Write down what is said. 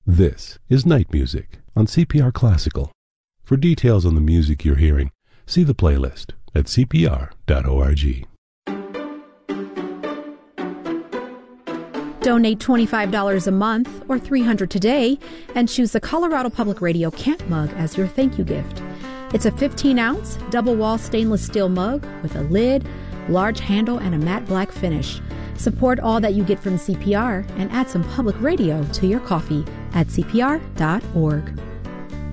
This is Night Music on CPR Classical. For details on the music you're hearing, see the playlist at cpr.org. Donate $25 a month or $300 today and choose the Colorado Public Radio Camp Mug as your thank you gift. It's a 15-ounce double-wall stainless steel mug with a lid, large handle, and a matte black finish. Support all that you get from CPR and add some public radio to your coffee at cpr.org.